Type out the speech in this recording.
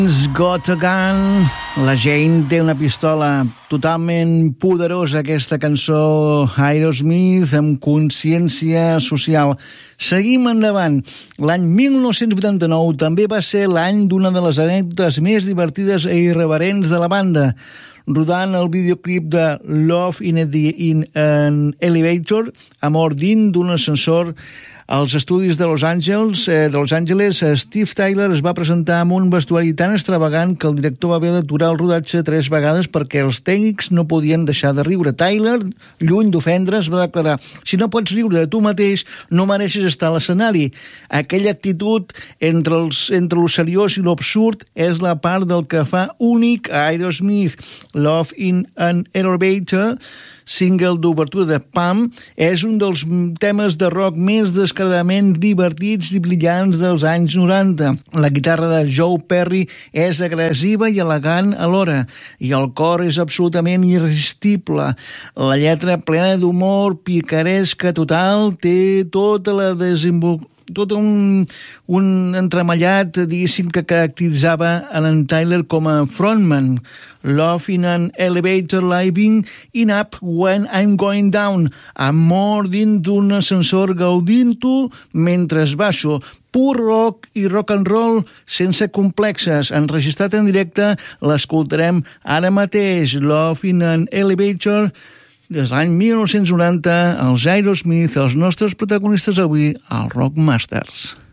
Got a Gun. La Jane té una pistola. Totalment poderosa aquesta cançó Aerosmith amb consciència social. Seguim endavant. L'any 1989 també va ser l'any d'una de les anècdotes més divertides i irreverents de la banda. Rodant el videoclip de Love in an Elevator, Amor dins d'un ascensor, als estudis de Los Angeles, Steve Tyler es va presentar amb un vestuari tan extravagant que el director va haver d'aturar el rodatge 3 vegades perquè els tècnics no podien deixar de riure. Tyler, lluny d'ofendre's, va declarar: si no pots riure de tu mateix, no mereixes estar a l'escenari. Aquella actitud entre lo seriós i l'absurd és la part del que fa únic a Aerosmith. Love in an Elevator, single d'obertura de Pam, és un dels temes de rock més descaradament divertits i brillants dels anys 90. La guitarra de Joe Perry és agressiva i elegant alhora, i el cor és absolutament irresistible. La lletra plena d'humor, picaresca total, té tota la tot un entremallat, diguéssim, que caracteritzava en Tyler com a frontman. Love in an Elevator, living in up when I'm going down. Amor dins d'un ascensor, gaudint-ho mentre baixo. Pur rock i rock and roll sense complexes. Enregistrat en directe, l'escoltarem ara mateix. Love in an Elevator, des de l'any 1990, els Aerosmith, els nostres protagonistes avui, al Rock Masters.